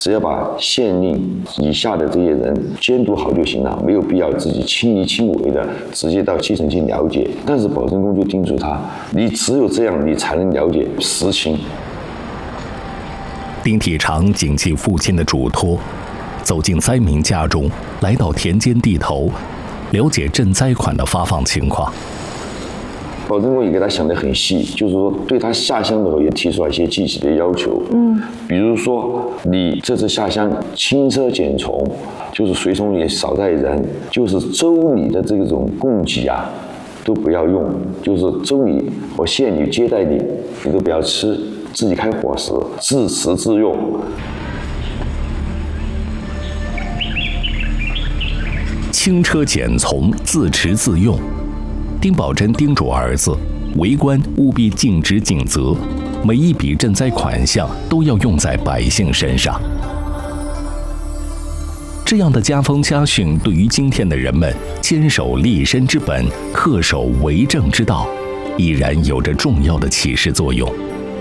只要把县令以下的这些人监督好就行了，没有必要自己亲力亲为的直接到基层去了解。但是保真公就叮嘱他，你只有这样，你才能了解实情。 丁体长谨记父亲的嘱托，走进灾民家中，来到田间地头，了解赈灾款的发放情况。 保真公也给他想得很细，就是说对他下乡的时候也提出了一些具体的要求。比如说你这次下乡轻车简从，就是随从也少带人，就是州里的这种供给啊都不要用，就是州里和县里接待你都不要吃，自己开伙食，自食自用。 轻车简从，自持自用。丁宝桢叮嘱儿子，为官务必尽职尽责，每一笔赈灾款项都要用在百姓身上。这样的家风家训，对于今天的人们坚守立身之本、恪守为政之道，依然有着重要的启示作用。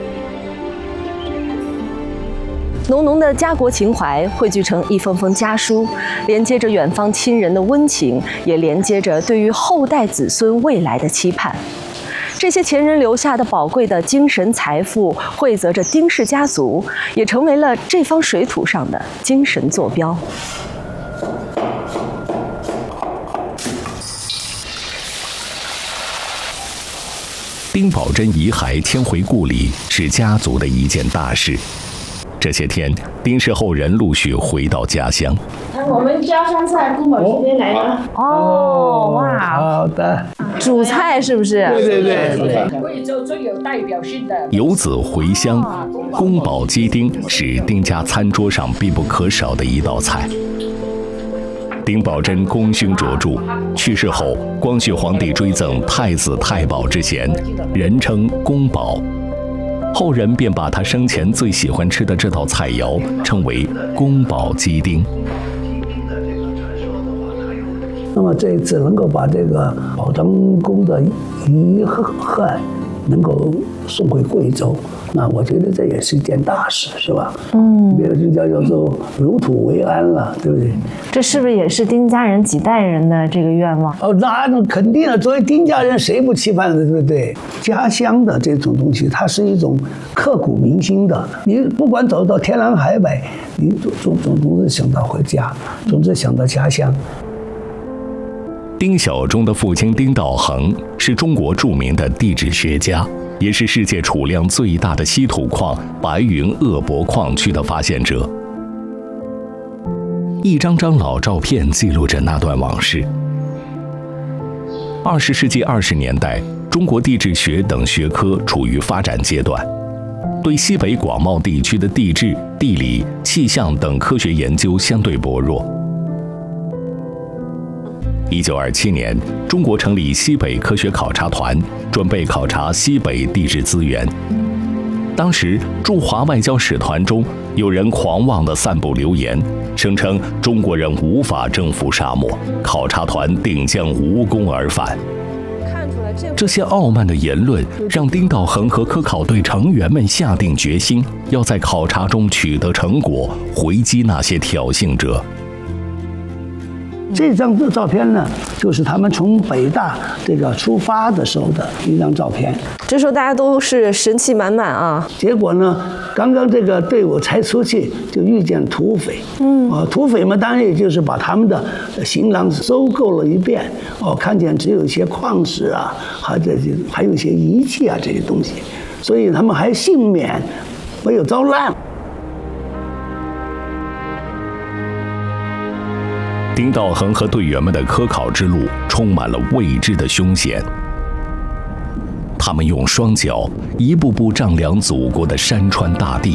浓浓的家国情怀汇聚成一封封家书，连接着远方亲人的温情，也连接着对于后代子孙未来的期盼。这些前人留下的宝贵的精神财富，汇泽着丁氏家族，也成为了这方水土上的精神坐标。 丁宝桢遗骸迁回故里，是家族的一件大事。这些天，丁氏后人陆续回到家乡。 我们家乡菜宫保鸡丁来了。 哦，哇， 好的。 主菜是不是？ 对。 贵州最有代表性的。 游子回乡，宫保鸡丁是丁家餐桌上必不可少的一道菜。丁宝桢功勋卓著，去世后，光绪皇帝追赠太子太保之衔，人称宫保。后人便把他生前最喜欢吃的这道菜肴称为宫保鸡丁。 那么这一次能够把这个保真公的遗骸能够送回贵州，那我觉得这也是一件大事，是吧？没有就叫做入土为安了，对不对？ 这是不是也是丁家人几代人的这个愿望？ 哦，那肯定了。作为丁家人，谁不期盼的，对不对？家乡的这种东西，它是一种刻骨铭心的。你不管走到天南海北，你总是想到回家，总是想到家乡。 丁晓中的父亲丁道衡是中国著名的地质学家，也是世界储量最大的稀土矿白云鄂博矿区的发现者。一张张老照片记录着那段往事。20世纪20年代，中国地质学等学科处于发展阶段，对西北广袤地区的地质、地理、气象等科学研究相对薄弱。1927年，中国成立西北科学考察团，准备考察西北地质资源。当时驻华外交使团中有人狂妄地散布流言，声称中国人无法征服沙漠，考察团定将无功而返。这些傲慢的言论让丁道衡和科考队成员们下定决心，要在考察中取得成果，回击那些挑衅者。 这张照片呢，就是他们从北大这个出发的时候的一张照片。 这时候大家都是神气满满啊。 结果呢，刚刚这个队伍才出去，就遇见土匪。土匪们当然也就是把他们的行囊收购了一遍。看见只有一些矿石啊，还有一些仪器啊这些东西，所以他们还幸免，没有遭难。 丁道衡和队员们的科考之路充满了未知的凶险。他们用双脚一步步丈量祖国的山川大地，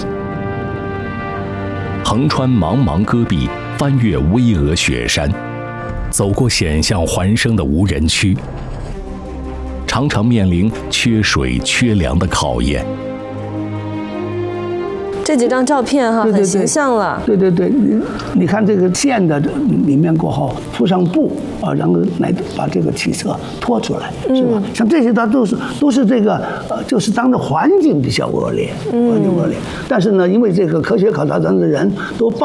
横穿茫茫戈壁，翻越巍峨雪山，走过险象环生的无人区，常常面临缺水缺粮的考验。 这几张照片哈，很形象了。 对，你看这个线的里面过后铺上布啊，然后来把这个汽车拖出来，是吧？像这些它都是这个就是当时环境比较恶劣，环境恶劣。但是呢，因为这个科学考察团的人都